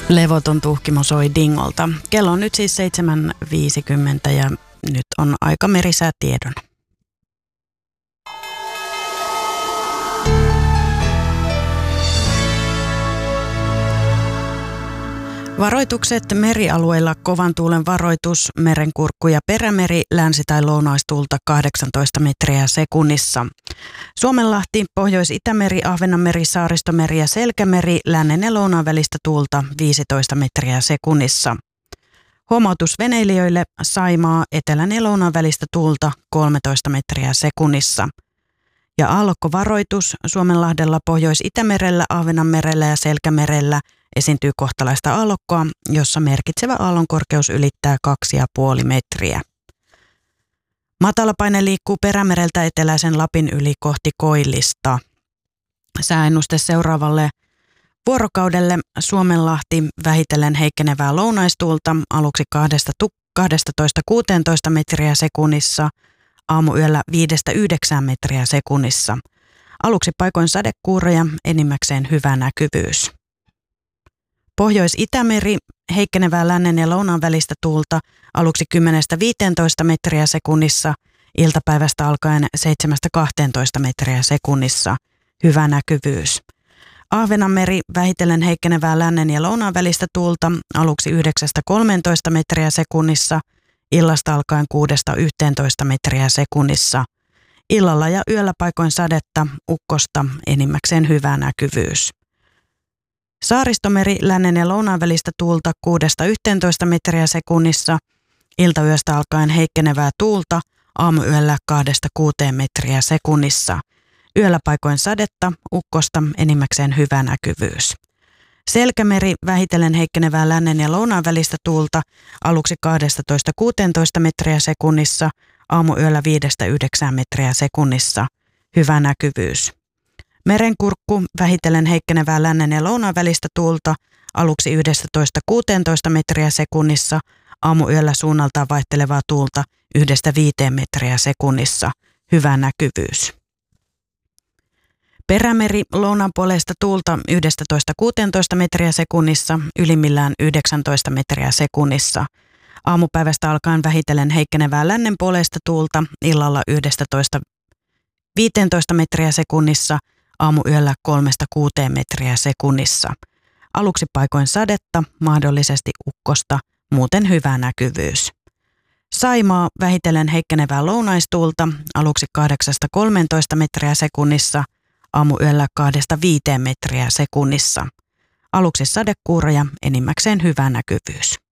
Levoton tuhkimo soi dingolta. Kello on nyt siis 7.50 ja nyt on aika merisäätiedon. Varoitukset merialueilla: kovan tuulen varoitus, Merenkurkku ja Perämeri, länsi- tai lounaistuulta 18 metriä sekunnissa. Suomenlahti, Pohjois-Itämeri, Ahvenanmeri, Saaristomeri ja Selkämeri, lännen ja lounaan välistä tuulta 15 metriä sekunnissa. Huomautus veneilijöille: Saimaa, etelän ja lounaan välistä tuulta 13 metriä sekunnissa. Ja aallokkovaroitus: Suomenlahdella, Pohjois-Itämerellä, Ahvenanmerellä ja Selkämerellä esiintyy kohtalaista aallokkoa, jossa merkitsevä aallonkorkeus ylittää 2,5 metriä. Matalapaine liikkuu Perämereltä eteläisen Lapin yli kohti Koillista. Sääennuste seuraavalle vuorokaudelle: Suomenlahti, vähitellen heikkenevää lounaistuulta, aluksi 12–16 metriä sekunnissa, aamuyöllä 5–9 metriä sekunnissa. Aluksi paikoin sadekuuroja, enimmäkseen hyvä näkyvyys. Pohjois-Itämeri, heikkenevää lännen ja lounaan välistä tuulta, aluksi 10–15 metriä sekunnissa, iltapäivästä alkaen 7–12 metriä sekunnissa, hyvä näkyvyys. Ahvenanmeri, vähitellen heikkenevää lännen ja lounaan välistä tuulta, aluksi 9–13 metriä sekunnissa, illasta alkaen 6–11 metriä sekunnissa. Illalla ja yöllä paikoin sadetta, ukkosta, enimmäkseen hyvä näkyvyys. Saaristomeri, lännen ja lounaan välistä tuulta 6–11 metriä sekunnissa, iltayöstä alkaen heikkenevää tuulta, aamuyöllä 2–6 metriä sekunnissa. Yöllä paikoin sadetta, ukkosta, enimmäkseen hyvä näkyvyys. Selkämeri, vähitellen heikkenevää lännen ja lounaan välistä tuulta, aluksi 12–16 metriä sekunnissa, aamuyöllä 5–9 metriä sekunnissa, hyvä näkyvyys. Merenkurkku, vähitellen heikkenevää lännen ja lounaan välistä tuulta, aluksi 11–16 metriä sekunnissa, aamuyöllä suunnaltaan vaihtelevaa tuulta 1–5 metriä sekunnissa, hyvä näkyvyys. Perämeri, lounaan puolesta tuulta 11–16 metriä sekunnissa, ylimmillään 19 metriä sekunnissa. Aamupäivästä alkaen vähitellen heikkenevää lännen puolesta tuulta, illalla 11–15 metriä sekunnissa, aamuyöllä 3–6 metriä sekunnissa. Aluksi paikoin sadetta, mahdollisesti ukkosta, muuten hyvä näkyvyys. Saimaa, vähitellen heikkenevää lounaistuulta, aluksi 8–13 metriä sekunnissa, aamuyöllä 2–5 metriä sekunnissa. Aluksi sadekuuroja, enimmäkseen hyvä näkyvyys.